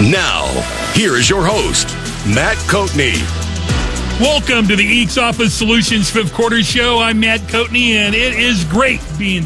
Now, here is your host, Matt Coatney. Welcome to the Eeks Office Solutions Fifth Quarter Show. I'm Matt Coatney, and it is great being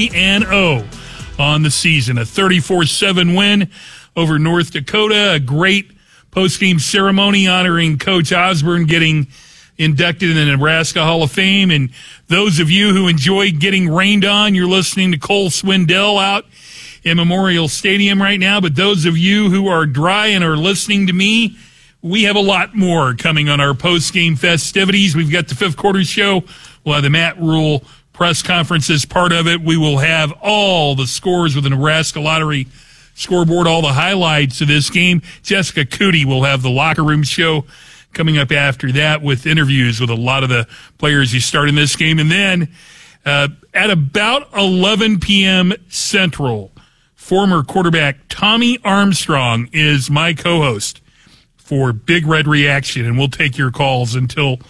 3-0 on the season. A 34-7 win over North Dakota, a great post-game ceremony honoring Coach Osborne getting inducted in the Nebraska Hall of Fame. And those of you who enjoyed getting rained on, you're listening to Cole Swindell out in Memorial Stadium right now. But those of you who are dry and are listening to me, we have a lot more coming on our post-game festivities. We've got the Fifth Quarter Show. We'll have the Matt Rule press conference as part of it. We will have all the scores with the Nebraska Lottery scoreboard, all the highlights of this game. Jessica Cootie will have the locker room show coming up after that with interviews with a lot of the players who start in this game. And then at about 11 p.m. Central, former quarterback Tommy Armstrong is my co-host for Big Red Reaction, and we'll take your calls until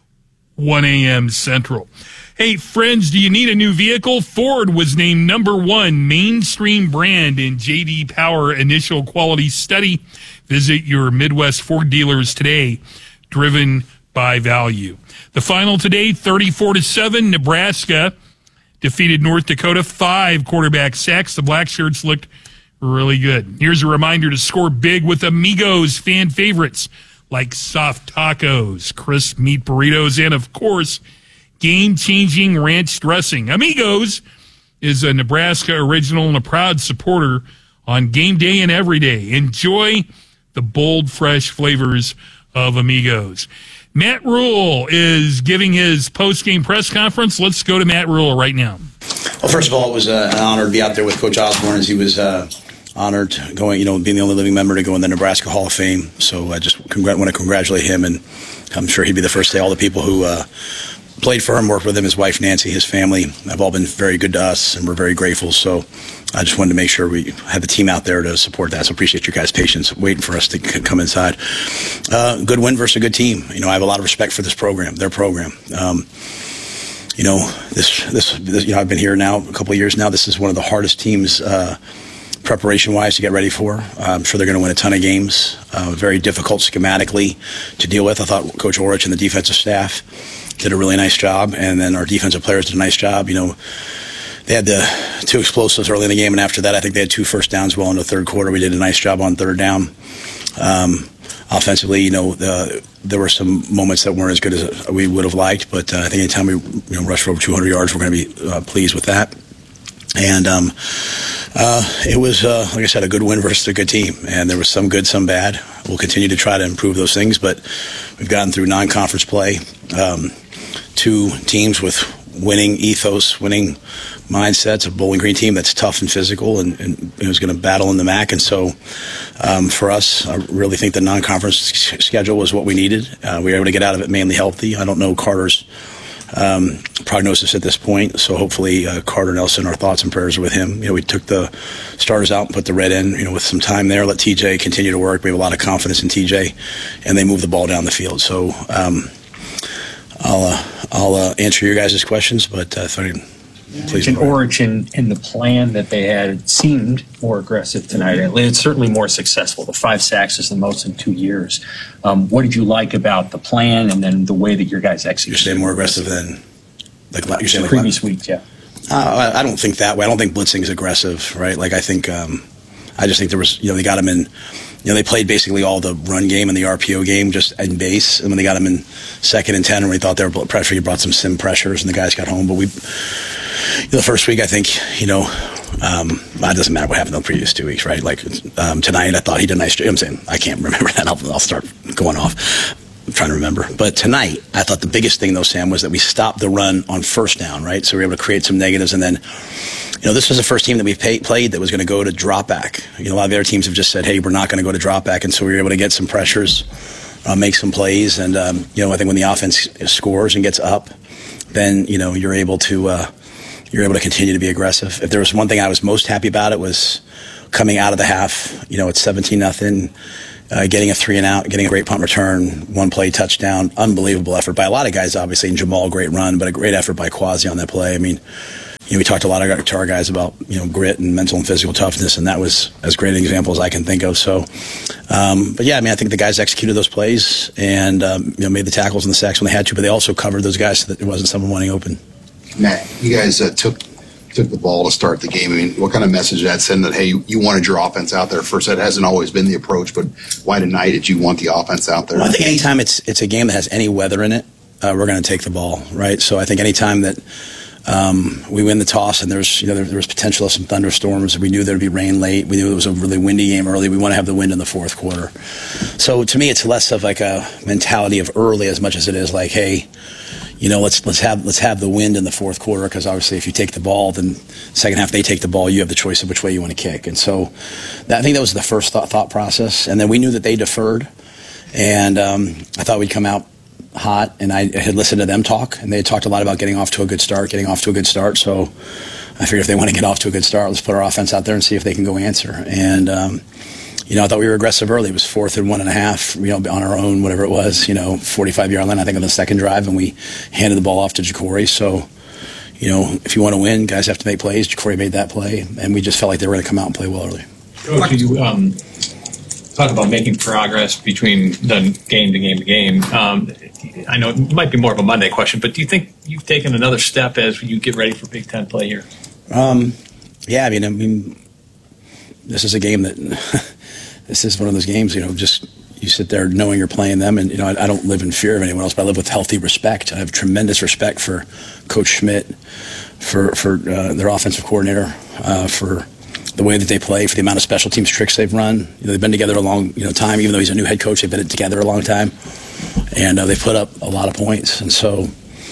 1 a.m. Central. Hey, friends, do you need a new vehicle? Ford was named #1 mainstream brand in J.D. Power Initial Quality Study. Visit your Midwest Ford dealers today, driven by value. The final today, 34-7, Nebraska defeated North Dakota, 5 quarterback sacks. The Black Shirts looked really good. Here's a reminder to score big with Amigos fan favorites like soft tacos, crisp meat burritos, and, of course, game-changing ranch dressing. Amigos is a Nebraska original and a proud supporter on game day and every day. Enjoy the bold, fresh flavors of Amigos. Matt Rule is giving his post-game press conference. Let's go to Matt Rule right now. Well, first of all, it was an honor to be out there with Coach Osborne, as he was honored going, being the only living member to go in the Nebraska Hall of Fame. So I just want to congratulate him, and I'm sure he'd be the first to say all the people who played for him, worked with him, his wife Nancy, his family have all been very good to us, and we're very grateful. So I just wanted to make sure we had the team out there to support that. So appreciate your guys' patience waiting for us to come inside. Good win versus a good team. I have a lot of respect for this program, their program. I've been here now a couple of years now. This is one of the hardest teams preparation-wise to get ready for. I'm sure they're going to win a ton of games. Very difficult schematically to deal with. I thought Coach Orich and the defensive staff did a really nice job, and then our defensive players did a nice job. They had the 2 explosives early in the game, and after that, I think they had 2 first downs well in the third quarter. We did a nice job on third down. Offensively, there were some moments that weren't as good as we would have liked, but I think anytime we rushed for over 200 yards, we're going to be pleased with that. And it was, like I said, a good win versus a good team. And there was some good, some bad. We'll continue to try to improve those things, but we've gotten through non-conference play. 2 teams with winning ethos, winning mindsets, a Bowling Green team that's tough and physical and is going to battle in the MAC. And so for us, I really think the non-conference schedule was what we needed. We were able to get out of it mainly healthy. I don't know Carter's prognosis at this point, so hopefully Carter Nelson, our thoughts and prayers are with him. We took the starters out and put the red in, with some time there, let TJ continue to work. We have a lot of confidence in TJ, and they move the ball down the field. So I'll answer your guys' questions, but please. And Orich and the plan that they had seemed more aggressive tonight. It's certainly more successful. The 5 sacks is the most in 2 years. What did you like about the plan and then the way that your guys executed? You're saying more aggressive than previous weeks, yeah. I don't think that way. I don't think blitzing is aggressive, right? I think I just think there was, they got him in. They played basically all the run game and the RPO game just in base. And when they got him in 2nd and 10, and we thought they were pressure, he brought some sim pressures, and the guys got home. But the first week, I think, it doesn't matter what happened in the previous 2 weeks, right? Tonight, I thought he did a nice job. I'm saying I can't remember that. I'll start going off. I'm trying to remember. But tonight, I thought the biggest thing, though, Sam, was that we stopped the run on first down, right? So we were able to create some negatives, and then this was the first team that we played that was going to go to drop back. A lot of the other teams have just said, hey, we're not going to go to drop back. And so we were able to get some pressures, make some plays. And, I think when the offense scores and gets up, then, you're able to continue to be aggressive. If there was one thing I was most happy about, it was coming out of the half, it's 17-0. Getting a 3-and-out, getting a great punt return, 1-play touchdown, unbelievable effort by a lot of guys, obviously, and Jamal, great run, but a great effort by Quasi on that play. we talked a lot to our guys about, grit and mental and physical toughness, and that was as great an example as I can think of. So, but yeah, I think the guys executed those plays and, made the tackles and the sacks when they had to, but they also covered those guys so that there wasn't someone running open. Matt, you guys took the ball to start the game. What kind of message did that send that, hey, you wanted your offense out there first? That hasn't always been the approach, but why tonight did you want the offense out there? Well, I think anytime it's a game that has any weather in it, we're going to take the ball, right? So I think anytime that we win the toss and there was potential of some thunderstorms, we knew there would be rain late, we knew it was a really windy game early, we want to have the wind in the fourth quarter. So to me, it's less of like a mentality of early as much as it is like, hey, let's have the wind in the fourth quarter, because obviously if you take the ball, then second half they take the ball, you have the choice of which way you want to kick. And so I think that was the first thought process. And then we knew that they deferred, and I thought we'd come out hot, and I had listened to them talk, and they had talked a lot about getting off to a good start. So I figured if they want to get off to a good start, let's put our offense out there and see if they can go answer. And I thought we were aggressive early. It was 4th and 1.5, on our own, whatever it was, 45-yard line, I think, on the second drive, and we handed the ball off to Jacory. So, if you want to win, guys have to make plays. Jacory made that play, and we just felt like they were going to come out and play well early. Coach, you talk about making progress between the game to game to game. I know it might be more of a Monday question, but do you think you've taken another step as you get ready for Big Ten play here? Yeah, I mean, this is a game that this is one of those games, just you sit there knowing you're playing them, and I don't live in fear of anyone else, but I live with healthy respect. I have tremendous respect for Coach Schmidt, for their offensive coordinator, for the way that they play, for the amount of special teams tricks they've run. They've been together a long time. Even though he's a new head coach, they've been together a long time, and they put up a lot of points. And so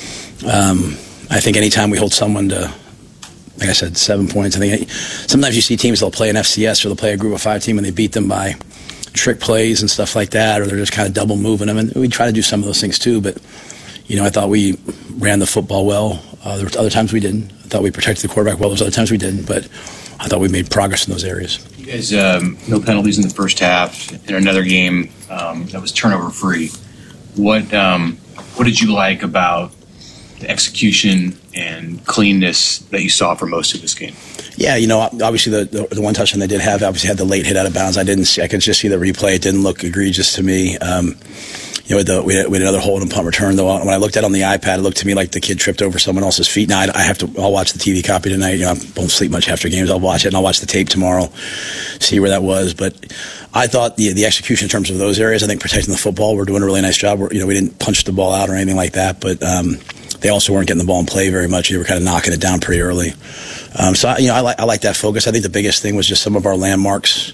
I think anytime we hold someone to, like I said, 7 points, I think sometimes you see teams, they'll play an FCS or they'll play a group of 5 team and they beat them by trick plays and stuff like that, or they're just kind of double moving them. And we try to do some of those things too, but I thought we ran the football well. There were other times we didn't. I thought we protected the quarterback well. There was other times we didn't, but I thought we made progress in those areas. You guys, no penalties in the first half. In another game that was turnover free. What did you like about the execution and cleanness that you saw for most of this game? Yeah, obviously the one touchdown they did have obviously had the late hit out of bounds. I could just see the replay. It didn't look egregious to me. We had another hold and punt return, though. When I looked at it on the iPad, it looked to me like the kid tripped over someone else's feet. Now I'll watch the TV copy tonight. I don't sleep much after games. I'll watch it, and I'll watch the tape tomorrow, see where that was. But I thought the execution in terms of those areas, I think protecting the football, we're doing a really nice job. We didn't punch the ball out or anything like that, but they also weren't getting the ball in play very much. They were kind of knocking it down pretty early. So I like that focus. I think the biggest thing was just some of our landmarks.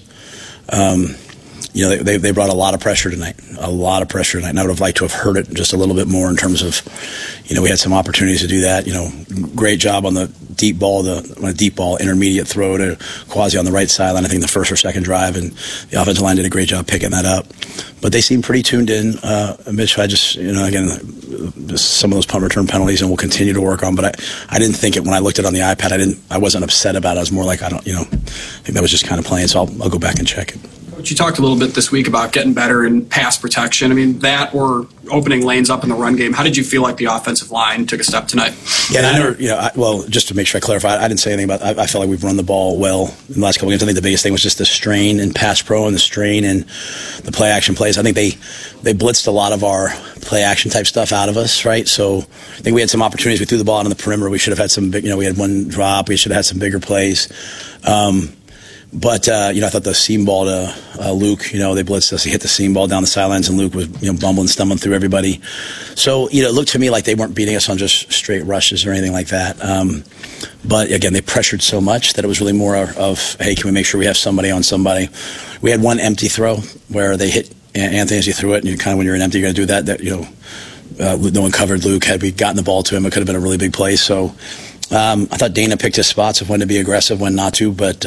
They brought a lot of pressure tonight. And I would have liked to have heard it just a little bit more in terms of, we had some opportunities to do that. Great job on the deep ball, intermediate throw to Quasi on the right sideline, I think the first or second drive, and the offensive line did a great job picking that up. But they seemed pretty tuned in. Mitch, I just, again, just some of those punt return penalties, and we'll continue to work on. But I didn't think it when I looked at it on the iPad. I wasn't upset about it. I was more like, I think that was just kind of playing. So I'll go back and check it. Coach, you talked a little bit this week about getting better in pass protection. I mean, that or opening lanes up in the run game. How did you feel like the offensive line took a step tonight? Yeah, well, just to make sure I clarify, I didn't say anything about. I felt like we've run the ball well in the last couple of games. I think the biggest thing was just the strain in pass pro and the strain in the play action plays. I think they blitzed a lot of our play action type stuff out of us, right? So I think we had some opportunities. We threw the ball out on the perimeter. We should have had some big. We had one drop. We should have had some bigger plays. But I thought the seam ball to Luke, they blitzed us. He hit the seam ball down the sidelines, and Luke was bumbling, stumbling through everybody. So it looked to me like they weren't beating us on just straight rushes or anything like that. But again, they pressured so much that it was really more of, hey, can we make sure we have somebody on somebody? We had one empty throw where they hit Anthony as he threw it, and kind of when you're in empty, you're going to do that. No one covered Luke. Had we gotten the ball to him, it could have been a really big play. So I thought Dana picked his spots of when to be aggressive, when not to, but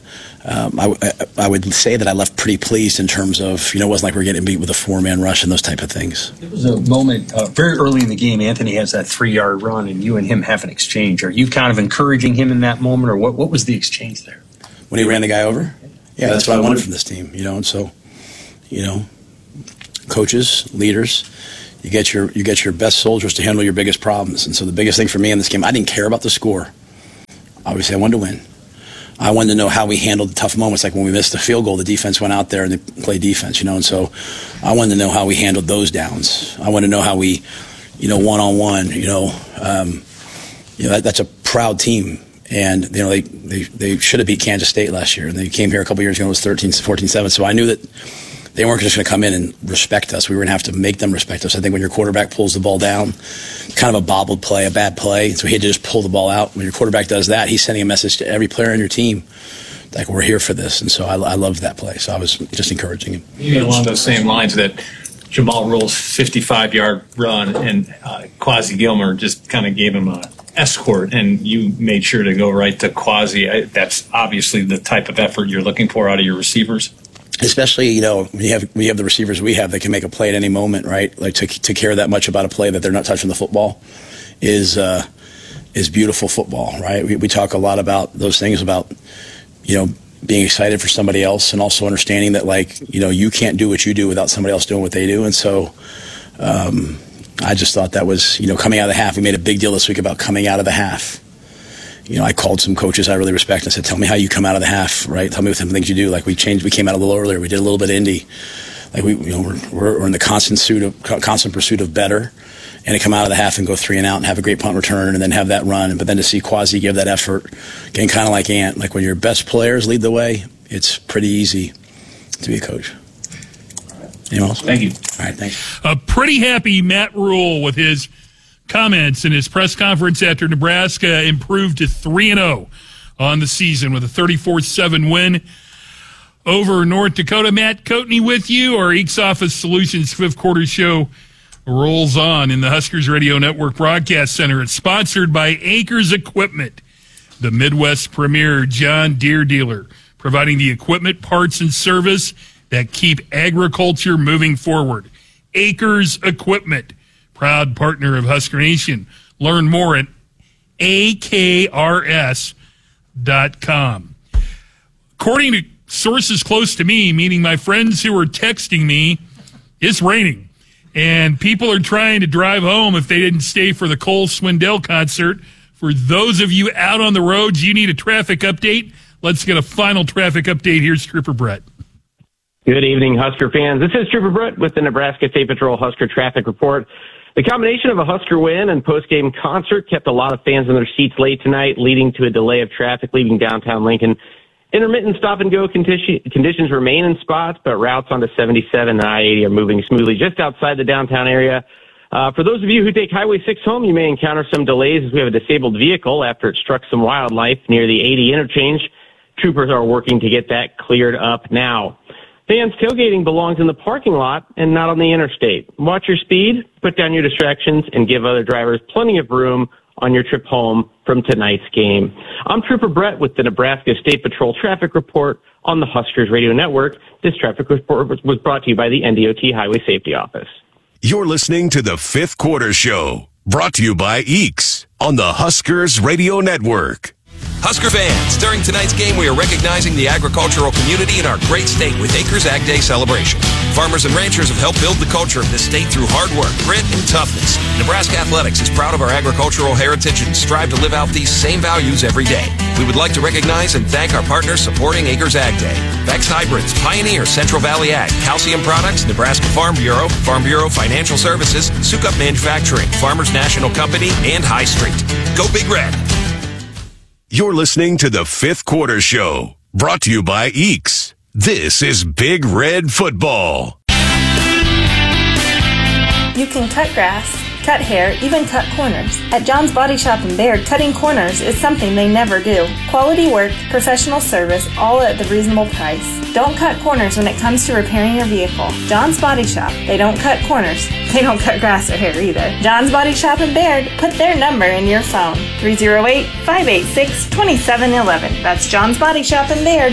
I would say that I left pretty pleased in terms of, it wasn't like we were getting beat with a 4-man rush and those type of things. There was a moment very early in the game, Anthony has that 3-yard run, and you and him have an exchange. Are you kind of encouraging him in that moment, or what was the exchange there? When he ran the guy over? Yeah, that's what I wanted from this team, and so, coaches, leaders, you get your best soldiers to handle your biggest problems. And so the biggest thing for me in this game, I didn't care about the score. obviously I wanted to win. I wanted to know how we handled the tough moments, like when we missed the field goal, the defense went out there and they played defense, and so I wanted to know how we handled those downs. I wanted to know how we, one-on-one, that's a proud team. And, they should have beat Kansas State last year, and they came here a couple years ago, it was 14-7, so I knew that they weren't just going to come in and respect us. We were going to have to make them respect us. I think when your quarterback pulls the ball down, kind of a bobbled play, a bad play, so he had to just pull the ball out. When your quarterback does that, he's sending a message to every player on your team, like, we're here for this. And so I loved that play. So I was just encouraging him. Maybe along those same lines, that Jamal Rule's 55-yard run, and Quasi Gilmer just kind of gave him a escort, and you made sure to go right to Quasi. That's obviously the type of effort you're looking for out of your receivers. Especially, when you have the receivers we have that can make a play at any moment, right? Like to care that much about a play that they're not touching the football is beautiful football, right? We talk a lot about those things, about, being excited for somebody else, and also understanding that, you can't do what you do without somebody else doing what they do. And so I just thought that was, coming out of the half. We made a big deal this week about coming out of the half. I called some coaches I really respect and said, tell me how you come out of the half, right? Tell me what some things you do. Like we came out a little earlier. We did a little bit of Indy. Like we're in the constant pursuit of better, and to come out of the half and go 3 and out and have a great punt return and then have that run. But then to see Quasi give that effort, getting kind of like Ant, like when your best players lead the way, it's pretty easy to be a coach. Anyone else? Thank you. All right, thanks. A pretty happy Matt Rule with his comments in his press conference after Nebraska improved to 3-0 on the season with a 34-7 win over North Dakota. Matt Coatney with you. Our Eeks Office Solutions fifth quarter show rolls on in the Huskers Radio Network Broadcast Center. It's sponsored by Acres Equipment, the Midwest premier John Deere dealer, providing the equipment, parts, and service that keep agriculture moving forward. Acres Equipment, proud partner of Husker Nation. Learn more at akrs.com. According to sources close to me, meaning my friends who are texting me, it's raining. And people are trying to drive home if they didn't stay for the Cole Swindell concert. For those of you out on the roads, you need a traffic update. Let's get a final traffic update. Here's Trooper Brett. Good evening, Husker fans. This is Trooper Brett with the Nebraska State Patrol Husker Traffic Report. The combination of a Husker win and post-game concert kept a lot of fans in their seats late tonight, leading to a delay of traffic leaving downtown Lincoln. Intermittent stop-and-go conditions remain in spots, but routes onto 77 and I-80 are moving smoothly just outside the downtown area. For those of you who take Highway 6 home, you may encounter some delays as we have a disabled vehicle after it struck some wildlife near the 80 interchange. Troopers are working to get that cleared up now. Fans, tailgating belongs in the parking lot and not on the interstate. Watch your speed, put down your distractions, and give other drivers plenty of room on your trip home from tonight's game. I'm Trooper Brett with the Nebraska State Patrol Traffic Report on the Huskers Radio Network. This traffic report was brought to you by the NDOT Highway Safety Office. You're listening to the Fifth Quarter Show, brought to you by Eeks on the Huskers Radio Network. Husker fans, during tonight's game, we are recognizing the agricultural community in our great state with Acres Ag Day celebration. Farmers and ranchers have helped build the culture of this state through hard work, grit, and toughness. Nebraska Athletics is proud of our agricultural heritage and strive to live out these same values every day. We would like to recognize and thank our partners supporting Acres Ag Day. Vex Hybrids, Pioneer, Central Valley Ag, Calcium Products, Nebraska Farm Bureau Financial Services, Sukup Manufacturing, Farmers National Company, and High Street. Go Big Red! You're listening to the Fifth Quarter Show, brought to you by Eeks. This is Big Red Football. You can cut grass, cut hair, even cut corners. At John's Body Shop in Baird, cutting corners is something they never do. Quality work, professional service, all at the reasonable price. Don't cut corners when it comes to repairing your vehicle. John's Body Shop, they don't cut corners. They don't cut grass or hair either. John's Body Shop in Baird, put their number in your phone. 308-586-2711. That's John's Body Shop in Baird.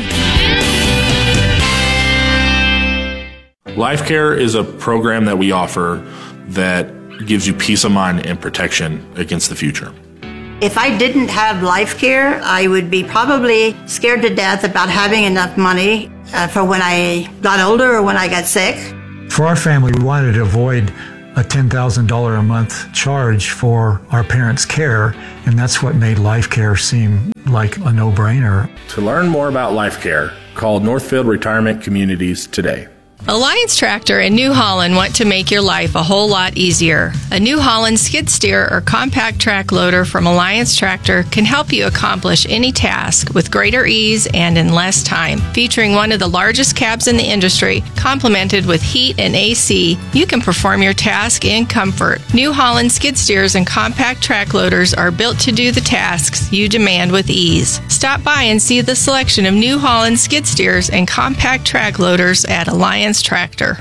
Life Care is a program that we offer that gives you peace of mind and protection against the future. If I didn't have Life Care, I would be probably scared to death about having enough money for when I got older or when I got sick. For our family, we wanted to avoid a $10,000 a month charge for our parents' care, and that's what made Life Care seem like a no-brainer. To learn more about Life Care, call Northfield Retirement Communities today. Alliance Tractor in New Holland want to make your life a whole lot easier. A New Holland skid steer or compact track loader from Alliance Tractor can help you accomplish any task with greater ease and in less time. Featuring one of the largest cabs in the industry, complemented with heat and AC, you can perform your task in comfort. New Holland skid steers and compact track loaders are built to do the tasks you demand with ease. Stop by and see the selection of New Holland skid steers and compact track loaders at Alliance Tractor.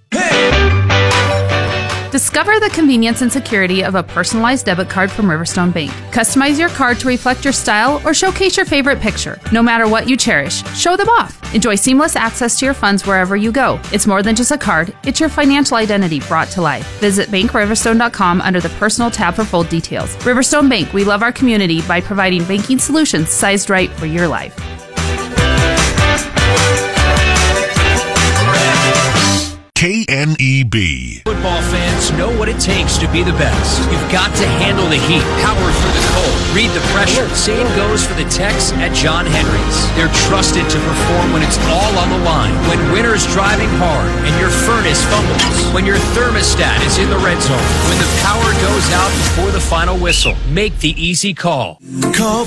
Discover the convenience and security of a personalized debit card from Riverstone Bank. Customize your card to reflect your style or showcase your favorite picture. No matter what you cherish, show them off. Enjoy seamless access to your funds wherever you go. It's more than just a card, it's your financial identity brought to life. Visit BankRiverstone.com under the Personal tab for full details. Riverstone Bank, we love our community by providing banking solutions sized right for your life. KNEB. Football fans know what it takes to be the best. You've got to handle the heat, power through the cold, read the pressure. Same goes for the techs at John Henry's. They're trusted to perform when it's all on the line. When winter's driving hard and your furnace fumbles. When your thermostat is in the red zone. When the power goes out before the final whistle. Make the easy call. Call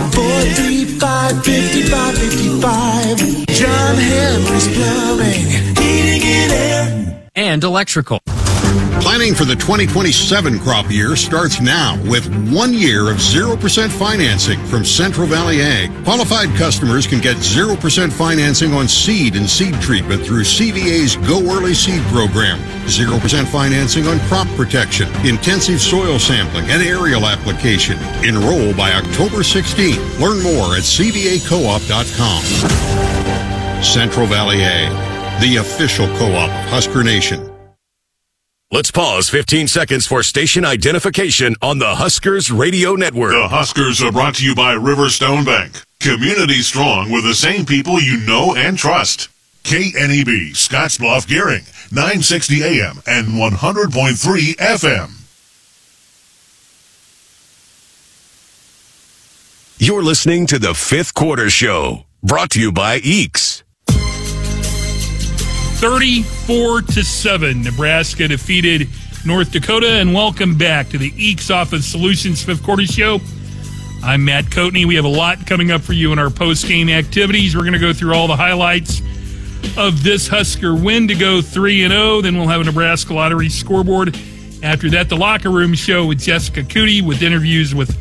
435-5555. John Henry's Plumbing, Heating and Air. And electrical. Planning for the 2027 crop year starts now with 1 year of 0% financing from Central Valley Ag. Qualified customers can get 0% financing on seed and seed treatment through CVA's Go Early Seed program. 0% financing on crop protection, intensive soil sampling, and aerial application. Enroll by October 16th. Learn more at cvacoop.com. Central Valley Ag, the official co-op of Husker Nation. Let's pause 15 seconds for station identification on the Huskers Radio Network. The Huskers are brought to you by Riverstone Bank. Community strong with the same people you know and trust. KNEB, Scottsbluff, Gearing, 960 AM and 100.3 FM. You're listening to the Fifth Quarter Show, brought to you by EEKS. 34-7, Nebraska defeated North Dakota, and welcome back to the EEKS Office Solutions Fifth Quarter Show. I'm Matt Coatney. We have a lot coming up for you in our post-game activities. We're going to go through all the highlights of this Husker win to go 3-0. Then we'll have a Nebraska Lottery scoreboard. After that, the Locker Room Show with Jessica Cootie with interviews with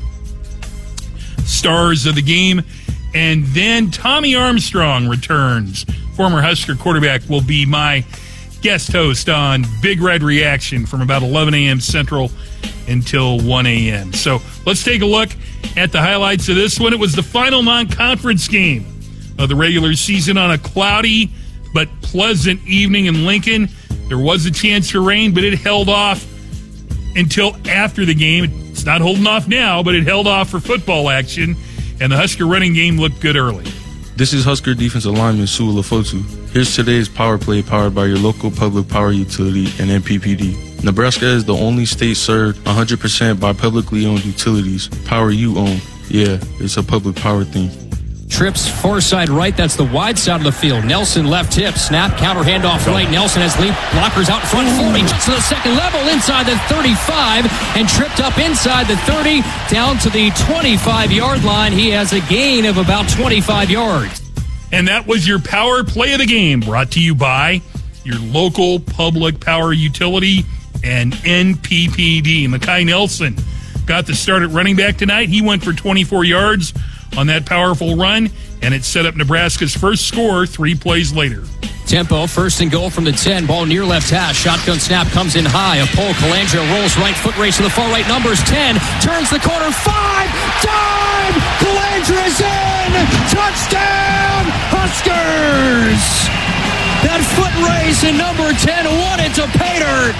stars of the game. And then Tommy Armstrong returns. Former Husker quarterback will be my guest host on Big Red Reaction from about 11 a.m. Central until 1 a.m. So let's take a look at the highlights of this one. It was the final non-conference game of the regular season on a cloudy but pleasant evening in Lincoln. There was a chance for rain, but it held off until after the game. It's not holding off now, but it held off for football action, and the Husker running game looked good early. This is Husker defensive lineman Sue Lafotu. Here's today's power play powered by your local public power utility and NPPD. Nebraska is the only state served 100% by publicly owned utilities. Power you own. Yeah, it's a public power thing. Trips far side right. That's the wide side of the field. Nelson left tip. Snap. Counter handoff right. Nelson has lead blockers out front for him. To the second level inside the 35 and tripped up inside the 30 down to the 25-yard line. He has a gain of about 25 yards. And that was your power play of the game, brought to you by your local public power utility and NPPD. Mekhi Nelson got the start at running back tonight. He went for 24 yards on that powerful run, and it set up Nebraska's first score 3 plays later. Tempo, first and goal from the 10. Ball near left hash. Shotgun snap comes in high. A pole. Calandra rolls right. Foot race to the far right. Numbers 10. Turns the corner. 5. Dive! Calandra's in! Touchdown! Huskers! That foot race in number 10 won it to pay dirt.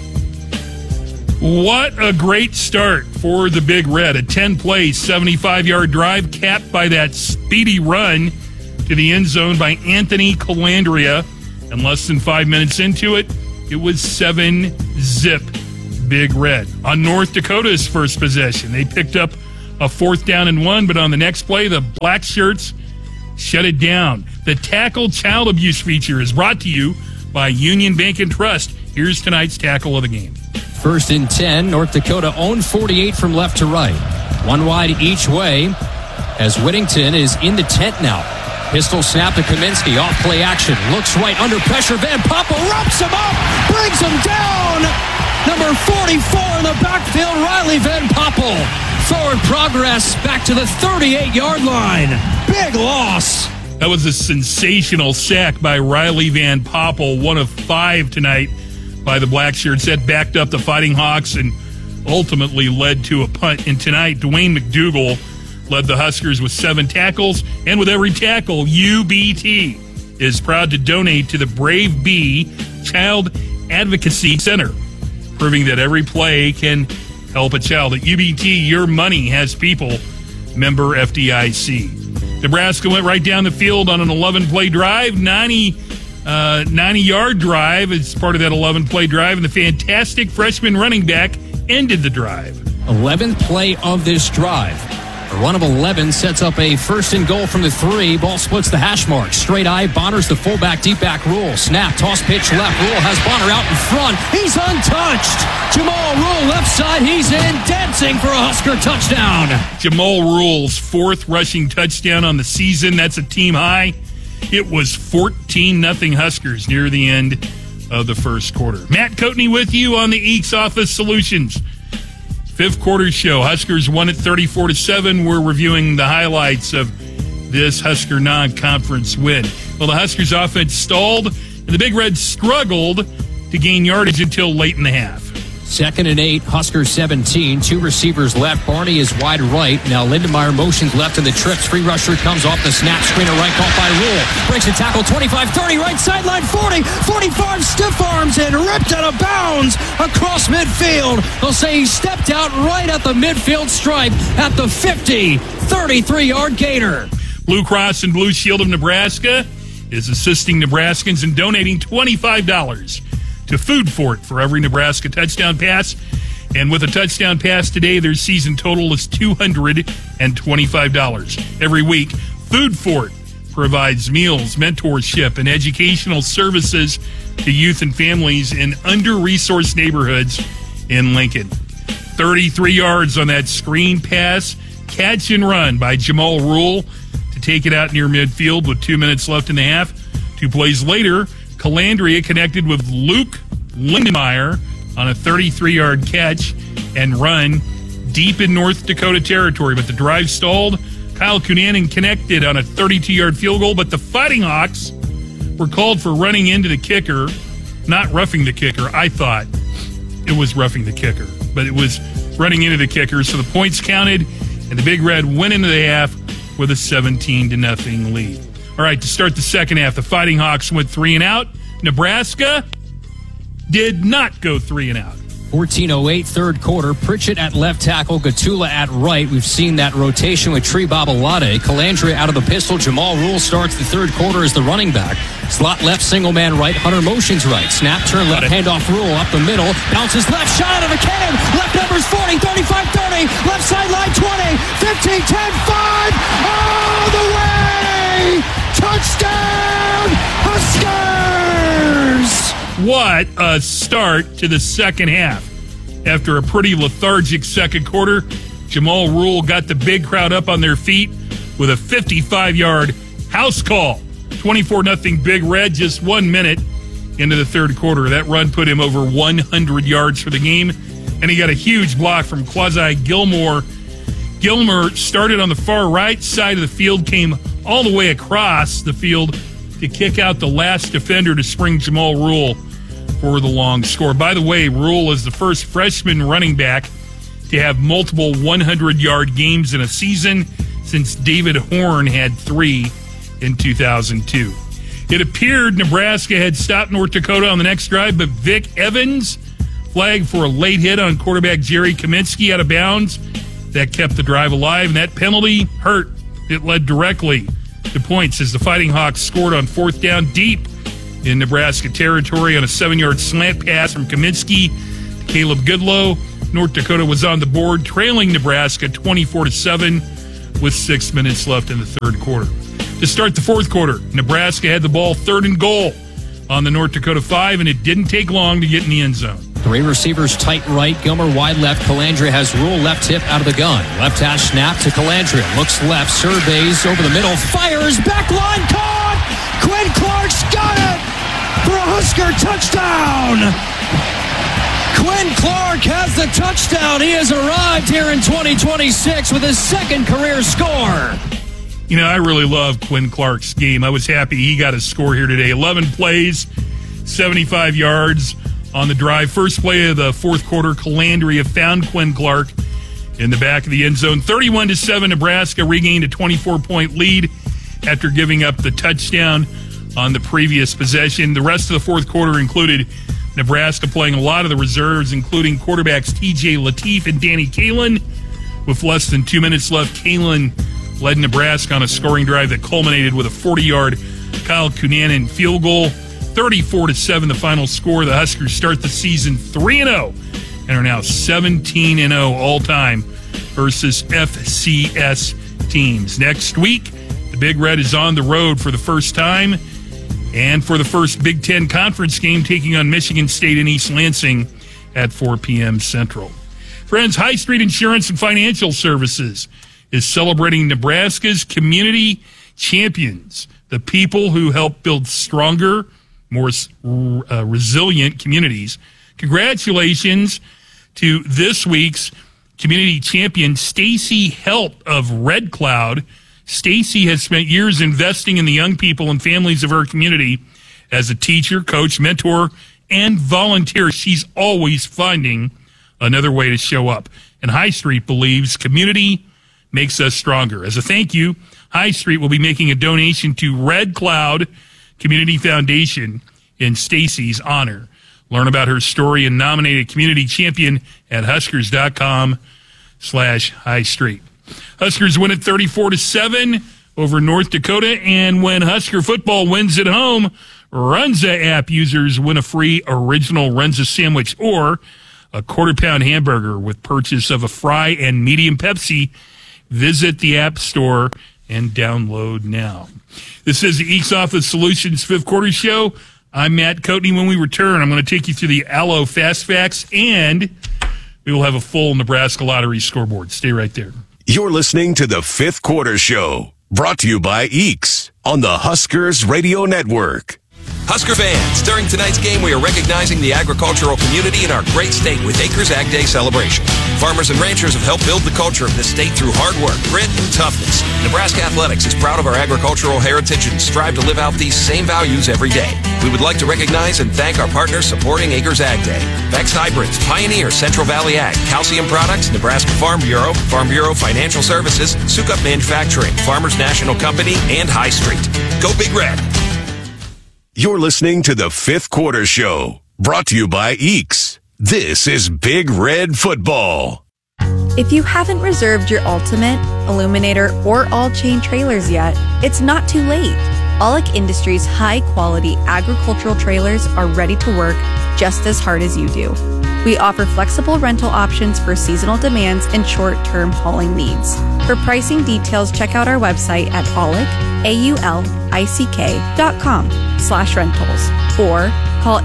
What a great start for the Big Red. A 10-play, 75-yard drive capped by that speedy run to the end zone by Anthony Calandria. And less than 5 minutes into it, it was 7-zip. Big Red. On North Dakota's first possession, they picked up a 4th down and 1, but on the next play, the Black Shirts shut it down. The Tackle Child Abuse feature is brought to you by Union Bank and Trust. Here's tonight's tackle of the game. 1st and 10. North Dakota owned 48 from left to right. One wide each way as Whittington is in the tent now. Pistol snap to Kaminsky. Off play action. Looks right under pressure. Van Poppel wraps him up. Brings him down. Number 44 in the backfield, Riley Van Poppel. Forward progress back to the 38-yard line. Big loss. That was a sensational sack by Riley Van Poppel, one of 5 tonight by the Black Shirts. That backed up the Fighting Hawks and ultimately led to a punt. And tonight, Dwayne McDougal led the Huskers with 7 tackles. And with every tackle, UBT is proud to donate to the Brave Bee Child Advocacy Center, proving that every play can help a child. At UBT, your money has people. Member FDIC. Nebraska went right down the field on an 11-play drive, 90-yard drive as part of that 11-play drive, and the fantastic freshman running back ended the drive. 11th play of this drive. A run of 11 sets up a 1st and goal from the 3. Ball splits the hash mark. Straight eye, Bonner's the fullback, deep back Rule. Snap, toss, pitch left. Rule has Bonner out in front. He's untouched. Jamal Rule left side. He's in, dancing for a Husker touchdown. Jamal Rule's 4th rushing touchdown on the season. That's a team high. It was 14-0 Huskers near the end of the first quarter. Matt Coatney with you on the Eeks Office Solutions 5th quarter show. Huskers won at 34-7. We're reviewing the highlights of this Husker non-conference win. Well, the Huskers offense stalled, and the Big Reds struggled to gain yardage until late in the half. 2nd and 8, Huskers 17. 2 receivers left. Barney is wide right. Now Lindenmeyer motions left in the trips. Free rusher comes off the snap. Screener right, caught by Rule. Breaks a tackle, 25-30, right sideline, 40, 45, stiff arms, and ripped out of bounds across midfield. They'll say he stepped out right at the midfield stripe at the 50, 33-yard gainer. Blue Cross and Blue Shield of Nebraska is assisting Nebraskans in donating $25 to Food Fort for every Nebraska touchdown pass. And with a touchdown pass today, their season total is $225. Every week, Food Fort provides meals, mentorship, and educational services to youth and families in under-resourced neighborhoods in Lincoln. 33 yards on that screen pass, catch and run by Jamal Rule to take it out near midfield with 2 minutes left in the half. 2 plays later, Calandria connected with Luke Lindenmeyer on a 33-yard catch and run deep in North Dakota territory, but the drive stalled. Kyle Cunanan connected on a 32-yard field goal, but the Fighting Hawks were called for running into the kicker, not roughing the kicker. I thought it was roughing the kicker, but it was running into the kicker, so the points counted, and the Big Red went into the half with a 17-0 lead. All right, to start the second half, the Fighting Hawks went 3 and out. Nebraska did not go 3 and out. 14:08, third quarter. Pritchett at left tackle, Gatula at right. We've seen that rotation with Tree Babalade. Calandria out of the pistol. Jamal Rule starts the third quarter as the running back. Slot left, single man right. Hunter motions right. Snap, turn left, handoff Rule up the middle. Bounces left, shot out of a cannon. Left numbers 40, 35, 30. Left sideline 20, 15, 10, 5. All the way! Touchdown, Huskers! What a start to the second half. After a pretty lethargic second quarter, Jamal Rule got the big crowd up on their feet with a 55-yard house call. 24-0 Big Red, just 1 minute into the third quarter. That run put him over 100 yards for the game, and he got a huge block from Quasi Gilmore. Gilmer started on the far right side of the field, came all the way across the field to kick out the last defender to spring Jamal Rule for the long score. By the way, Rule is the first freshman running back to have multiple 100-yard games in a season since David Horn had 3 in 2002. It appeared Nebraska had stopped North Dakota on the next drive, but Vic Evans flagged for a late hit on quarterback Jerry Kaminsky out of bounds. That kept the drive alive, and that penalty hurt. It led directly to points as the Fighting Hawks scored on fourth down deep in Nebraska territory on a 7-yard slant pass from Kaminsky to Caleb Goodlow. North Dakota was on the board, trailing Nebraska 24-7 with 6 minutes left in the third quarter. To start the fourth quarter, Nebraska had the ball 3rd and goal on the North Dakota 5, and it didn't take long to get in the end zone. Three receivers tight right, Gilmer wide left. Calandria has Rule left hip out of the gun. Left hash snap to Calandria. Looks left, surveys over the middle, fires, back line caught! Quinn Clark's got it for a Husker touchdown! Quinn Clark has the touchdown. He has arrived here in 2026 with his second career score. You know, I really love Quinn Clark's game. I was happy he got a score here today. 11 plays, 75 yards on the drive. First play of the fourth quarter, Calandria found Quinn Clark in the back of the end zone. 31-7, Nebraska regained a 24-point lead after giving up the touchdown on the previous possession. The rest of the fourth quarter included Nebraska playing a lot of the reserves, including quarterbacks T.J. Lateef and Danny Kaelin. With less than 2 minutes left, Kaelin led Nebraska on a scoring drive that culminated with a 40-yard Kyle Cunanan field goal. 34-7, the final score. The Huskers start the season 3-0 and are now 17-0 all-time versus FCS teams. Next week, the Big Red is on the road for the first time and for the first Big Ten Conference game, taking on Michigan State in East Lansing at 4 p.m. Central. Friends, High Street Insurance and Financial Services is celebrating Nebraska's community champions, the people who help build stronger, more resilient communities. Congratulations to this week's community champion, Stacy Helt of Red Cloud. Stacy has spent years investing in the young people and families of her community as a teacher, coach, mentor, and volunteer. She's always finding another way to show up. And High Street believes community makes us stronger. As a thank you, High Street will be making a donation to Red Cloud Community Foundation in Stacy's honor. Learn about her story and nominate a community champion at Huskers.com/High Street. Huskers win at 34-7 over North Dakota, and when Husker football wins at home, Runza app users win a free original Runza sandwich or a quarter-pound hamburger with purchase of a fry and medium Pepsi. Visit the App Store and download now. This is the Eeks Office Solutions Fifth Quarter Show. I'm Matt Coatney. When we return, I'm going to take you through the Allo Fast Facts, and we will have a full Nebraska Lottery scoreboard. Stay right there. You're listening to the Fifth Quarter Show, brought to you by Eeks on the Huskers Radio Network. Husker fans, during tonight's game, we are recognizing the agricultural community in our great state with Acres Ag Day celebration. Farmers and ranchers have helped build the culture of this state through hard work, grit, and toughness. Nebraska Athletics is proud of our agricultural heritage and strive to live out these same values every day. We would like to recognize and thank our partners supporting Acres Ag Day: Vex Hybrids, Pioneer, Central Valley Ag, Calcium Products, Nebraska Farm Bureau Financial Services, Sukup Manufacturing, Farmers National Company, and High Street. Go Big Red! You're listening to the Fifth Quarter Show, brought to you by Eeks. This is Big Red Football. If you haven't reserved your Ultimate, Illuminator, or all-chain trailers yet, it's not too late. Aulick Industries' high-quality agricultural trailers are ready to work just as hard as you do. We offer flexible rental options for seasonal demands and short-term hauling needs. For pricing details, check out our website at aulick.com/rentals or call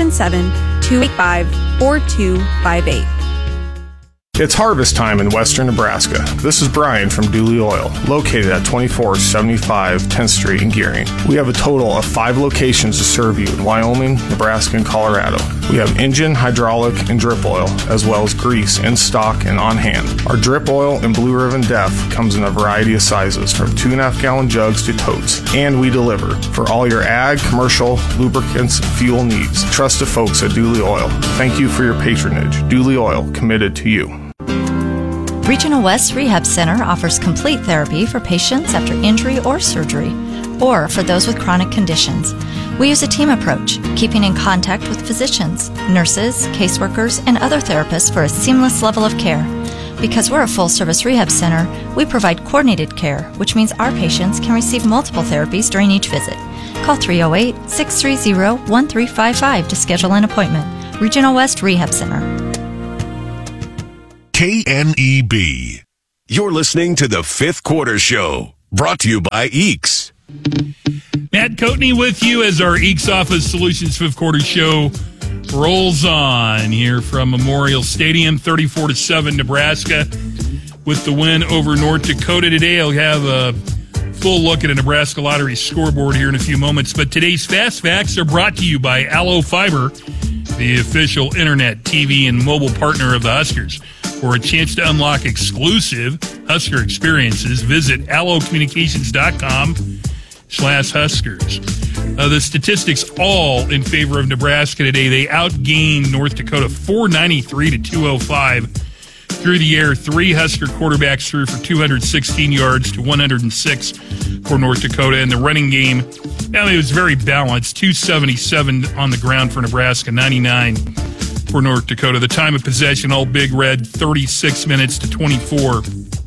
877-285-4258. It's harvest time in western Nebraska. This is Brian from Dooley Oil, located at 2475 10th Street in Gearing. We have a total of 5 locations to serve you in Wyoming, Nebraska, and Colorado. We have engine, hydraulic, and drip oil, as well as grease in stock and on hand. Our drip oil and Blue Ribbon Def comes in a variety of sizes, from 2.5 gallon jugs to totes, and we deliver for all your ag, commercial, lubricants, and fuel needs. Trust the folks at Dooley Oil. Thank you for your patronage. Dooley Oil, committed to you. Regional West Rehab Center offers complete therapy for patients after injury or surgery, or for those with chronic conditions. We use a team approach, keeping in contact with physicians, nurses, caseworkers, and other therapists for a seamless level of care. Because we're a full-service rehab center, we provide coordinated care, which means our patients can receive multiple therapies during each visit. Call 308-630-1355 to schedule an appointment, Regional West Rehab Center. KNEB. You're listening to the Fifth Quarter Show, brought to you by EEKS. Matt Coatney with you as our EEKS Office Solutions Fifth Quarter Show rolls on here from Memorial Stadium, 34-7 Nebraska with the win over North Dakota today. I'll have a full look at a Nebraska Lottery scoreboard here in a few moments, but today's Fast Facts are brought to you by Allo Fiber, the official internet, TV, and mobile partner of the Huskers. For a chance to unlock exclusive Husker experiences, visit allocommunications.com/Huskers. The statistics all in favor of Nebraska today. They outgained North Dakota 493 to 205 through the air. 3 Husker quarterbacks threw for 216 yards to 106 for North Dakota. And the running game, it was very balanced. 277 on the ground for Nebraska, 99 for North Dakota. The time of possession, all Big Red, 36 minutes to 24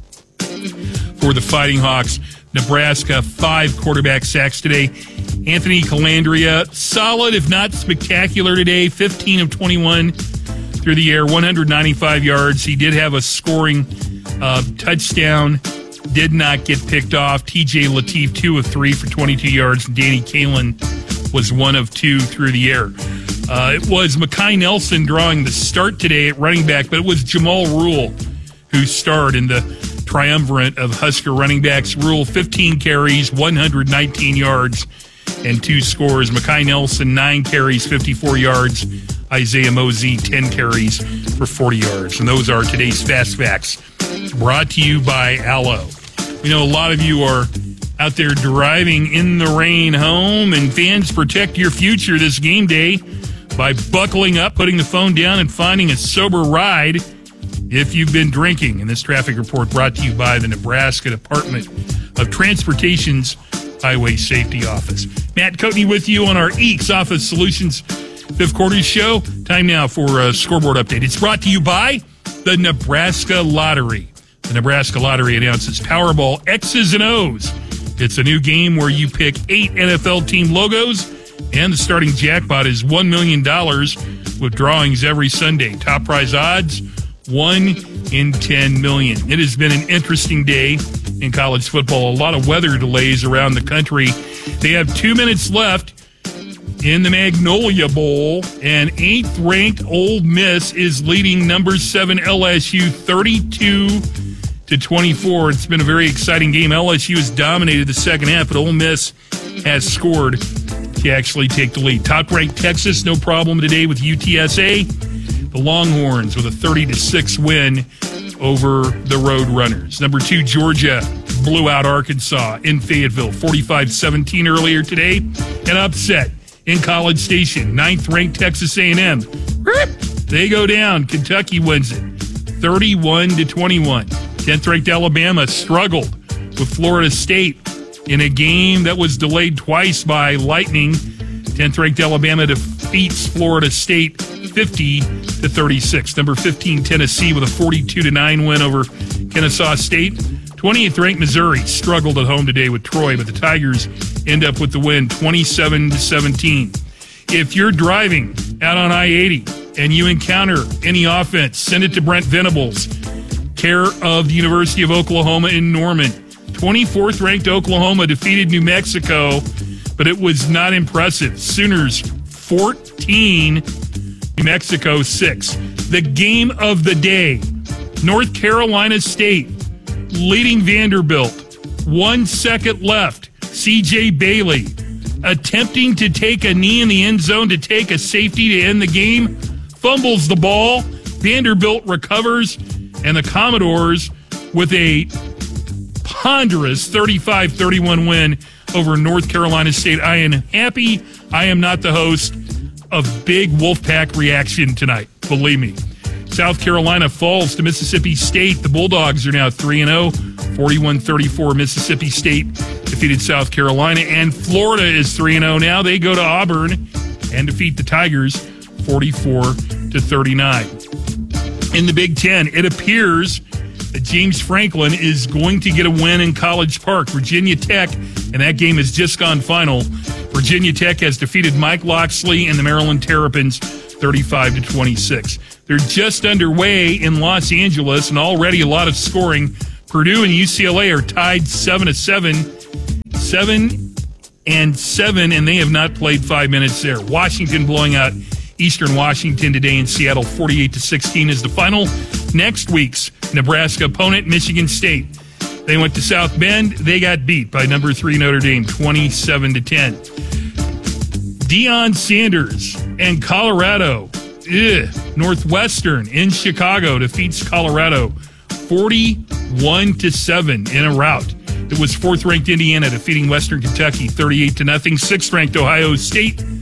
for the Fighting Hawks. Nebraska, 5 quarterback sacks today. Anthony Calandria, solid if not spectacular today, 15 of 21 through the air, 195 yards. He did have a scoring touchdown, did not get picked off. TJ Lateef, 2 of 3 for 22 yards. Danny Kalin was 1 of 2 through the air. It was Mekhi Nelson drawing the start today at running back, but it was Jamal Rule who starred in the triumvirate of Husker running backs. Rule, 15 carries, 119 yards, and 2 scores. Mekhi Nelson, 9 carries, 54 yards. Isaiah Mosey, 10 carries for 40 yards. And those are today's Fast Facts, brought to you by Allo. We know a lot of you are out there driving in the rain home, and fans, protect your future this game day by buckling up, putting the phone down, and finding a sober ride if you've been drinking. And this traffic report brought to you by the Nebraska Department of Transportation's Highway Safety Office. Matt Coatney with you on our EEKS Office Solutions Fifth Quarter Show. Time now for a scoreboard update. It's brought to you by the Nebraska Lottery. The Nebraska Lottery announces Powerball X's and O's. It's a new game where you pick 8 NFL team logos, and the starting jackpot is $1 million with drawings every Sunday. Top prize odds, 1 in 10 million. It has been an interesting day in college football. A lot of weather delays around the country. They have 2 minutes left in the Magnolia Bowl, and 8th-ranked Ole Miss is leading number 7 LSU 32-24. It's been a very exciting game. LSU has dominated the second half, but Ole Miss has scored to actually take the lead. Top-ranked Texas, no problem today with UTSA. The Longhorns with a 30-6 win over the Roadrunners. Number 2, Georgia blew out Arkansas in Fayetteville, 45-17 earlier today. An upset in College Station. 9th-ranked Texas A&M. They go down. Kentucky wins it, 31-21. 10th-ranked Alabama struggled with Florida State in a game that was delayed twice by lightning. 10th-ranked Alabama defeats Florida State 50-36. Number 15, Tennessee with a 42-9 win over Kennesaw State. 20th-ranked Missouri struggled at home today with Troy, but the Tigers end up with the win, 27-17. If you're driving out on I-80 and you encounter any offense, send it to Brent Venables, care of the University of Oklahoma in Norman. 24th-ranked Oklahoma defeated New Mexico, but it was not impressive. Sooners 14, New Mexico 6. The game of the day, North Carolina State leading Vanderbilt. 1 second left. C.J. Bailey attempting to take a knee in the end zone to take a safety to end the game. Fumbles the ball. Vanderbilt recovers. And the Commodores with a ponderous 35-31 win over North Carolina State. I am happy I am not the host of Big Wolfpack Reaction tonight. Believe me. South Carolina falls to Mississippi State. The Bulldogs are now 3-0. 41-34 Mississippi State defeated South Carolina. And Florida is 3-0 now. They go to Auburn and defeat the Tigers 44-39. In the Big Ten, it appears that James Franklin is going to get a win in College Park. Virginia Tech, and that game has just gone final, Virginia Tech has defeated Mike Loxley and the Maryland Terrapins 35-26. They're just underway in Los Angeles, and already a lot of scoring. Purdue and UCLA are tied 7-7, 7-7, and they have not played 5 minutes there. Washington blowing out Eastern Washington today in Seattle, 48-16 is the final. Next week's Nebraska opponent, Michigan State. They went to South Bend. They got beat by number 3 Notre Dame, 27-10. Deion Sanders and Colorado. Northwestern in Chicago defeats Colorado 41-7 in a rout. It was 4th-ranked Indiana defeating Western Kentucky 38-0. 6th-ranked Ohio State